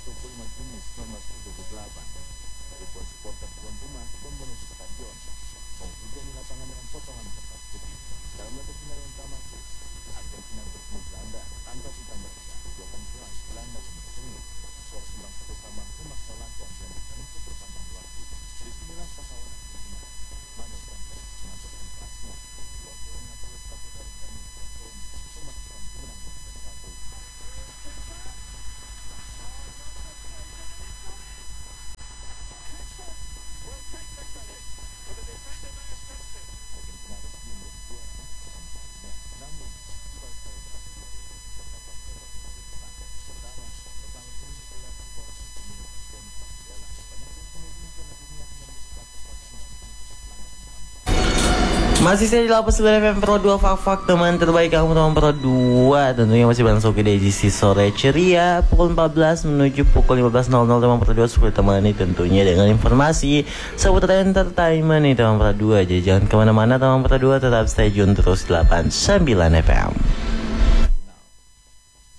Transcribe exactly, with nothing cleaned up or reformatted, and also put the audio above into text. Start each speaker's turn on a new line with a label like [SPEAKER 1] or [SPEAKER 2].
[SPEAKER 1] pukul lima Juni seribu sembilan ratus tujuh puluh delapan. Ribuan supporter tuan rumah memenuhi stadion, menghujani lapangan dengan potongan kertas putih. Dalam laga final yang tak masuk, Argentina bertemu Belanda tanpa bintang mereka. Dua kali pulang Belanda menyusungi skor seimbang satu sama memaksa laga dilanjutkan untuk berpanjang waktu. Disinilah pahlawan Argentina, Manuel Sanchez mengaturkan kelasnya. Dua gol mengatur estafet dari Daniel Sassuolo memastikan kemenangan tiga satu. Argentina resmi menjadi juara pertama kalinya. Namun, di balik selebrasi juara itu terdapat berbagai cerita. Pertama, petang ini digelar di bawah komunitas Dennis Abdella. Banyak yang kemudian Piala Dunia hanya menjadi propaganda untuk pelanggaran H A M.
[SPEAKER 2] Masih saya di Lapas sembilan F M Pro dua Fak-Fak, teman terbaik kamu teman Pro dua. Tentunya masih bareng Soki di edisi sore ceria pukul empat belas menuju pukul lima belas nol nol teman Pro dua seperti temani tentunya dengan informasi seputar entertainment nih teman Pro dua. Jadi jangan kemana-mana teman Pro dua, tetap stay tune terus delapan puluh sembilan F M.